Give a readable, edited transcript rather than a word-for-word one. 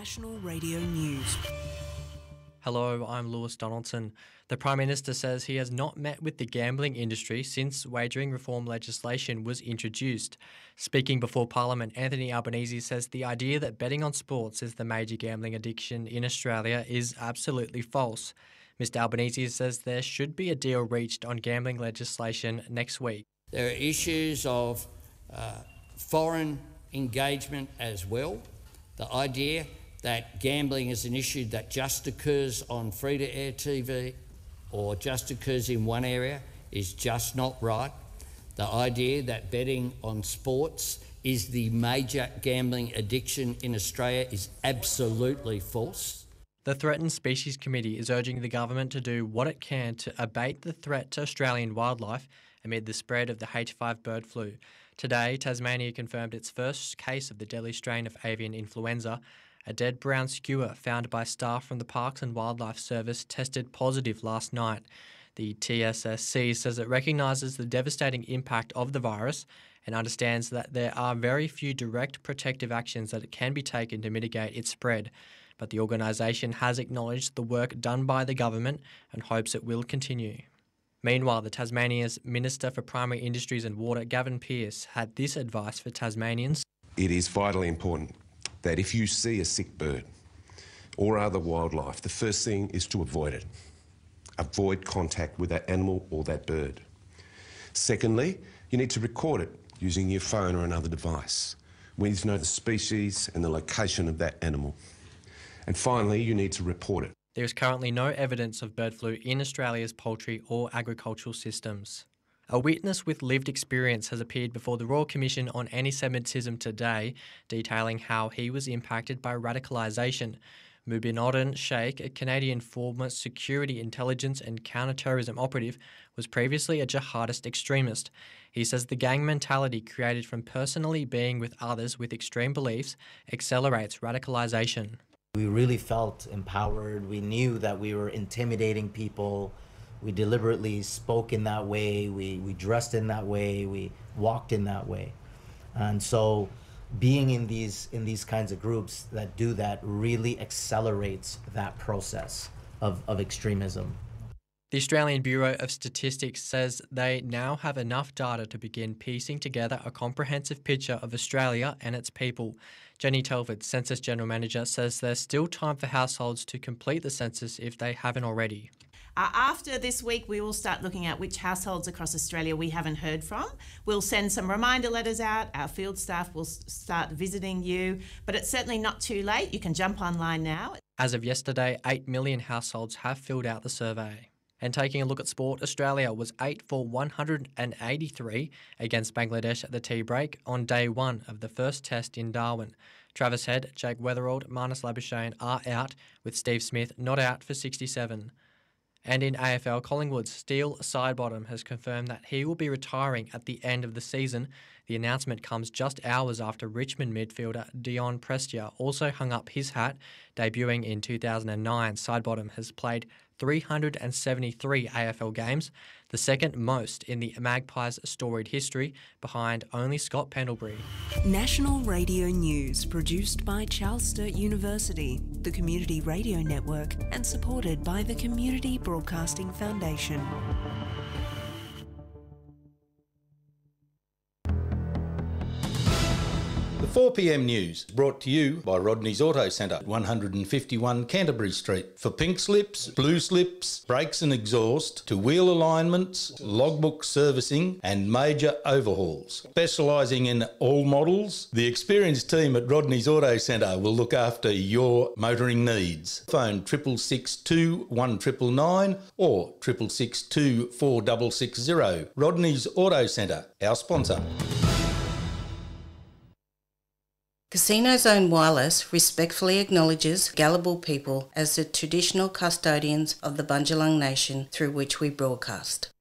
National Radio News. Hello, I'm Lewis Donaldson. The Prime Minister says he has not met with the gambling industry since wagering reform legislation was introduced. Speaking before Parliament, Anthony Albanese says the idea that betting on sports is the major gambling addiction in Australia is absolutely false. Mr Albanese says there should be a deal reached on gambling legislation next week. There are issues of foreign engagement as well. The idea that gambling is an issue that just occurs on free-to-air TV or just occurs in one area is just not right. The idea that betting on sports is the major gambling addiction in Australia is absolutely false. The Threatened Species Committee is urging the government to do what it can to abate the threat to Australian wildlife amid the spread of the H5 bird flu. Today, Tasmania confirmed its first case of the deadly strain of avian influenza. A dead brown skua found by staff from the Parks and Wildlife Service tested positive last night. The TSSC says it recognises the devastating impact of the virus and understands that there are very few direct protective actions that can be taken to mitigate its spread. But the organisation has acknowledged the work done by the government and hopes it will continue. Meanwhile, the Tasmania's Minister for Primary Industries and Water, Gavin Pearce, had this advice for Tasmanians. It is vitally important that if you see a sick bird or other wildlife, the first thing is to avoid it. Avoid contact with that animal or that bird. Secondly, you need to record it using your phone or another device. We need to know the species and the location of that animal. And finally, you need to report it. There is currently no evidence of bird flu in Australia's poultry or agricultural systems. A witness with lived experience has appeared before the Royal Commission on Anti-Semitism today, detailing how he was impacted by radicalisation. Mubin Sheikh, a Canadian former security intelligence and counter-terrorism operative, was previously a jihadist extremist. He says the gang mentality created from personally being with others with extreme beliefs accelerates radicalisation. We really felt empowered. We knew that we were intimidating people. We deliberately spoke in that way, we dressed in that way, we walked in that way. And so being in these kinds of groups that do that really accelerates that process of extremism. The Australian Bureau of Statistics says they now have enough data to begin piecing together a comprehensive picture of Australia and its people. Jenny Telford, Census General Manager, says there's still time for households to complete the census if they haven't already. After this week, we will start looking at which households across Australia we haven't heard from. We'll send some reminder letters out. Our field staff will start visiting you, but it's certainly not too late. You can jump online now. As of yesterday, 8 million households have filled out the survey. And taking a look at sport, Australia was 8 for 183 against Bangladesh at the tea break on day one of the first test in Darwin. Travis Head, Jake Weatherald, Marnus Labuschagne are out, with Steve Smith not out for 67. And in AFL, Collingwood's Steele Sidebottom has confirmed that he will be retiring at the end of the season. The announcement comes just hours after Richmond midfielder Dion Prestia also hung up his hat. Debuting in 2009, Sidebottom has played 373 AFL games, the second most in the Magpies' storied history, behind only Scott Pendlebury. National Radio News, produced by Charles Sturt University, the Community Radio Network, and supported by the Community Broadcasting Foundation. The 4pm news brought to you by Rodney's Auto Centre, 151 Canterbury Street. For pink slips, blue slips, brakes and exhaust, to wheel alignments, logbook servicing and major overhauls. Specialising in all models, the experienced team at Rodney's Auto Centre will look after your motoring needs. Phone 662 1999 or 662 4660. Rodney's Auto Centre, our sponsor. Casino Zone Wireless respectfully acknowledges Gadigal people as the traditional custodians of the Bundjalung Nation through which we broadcast.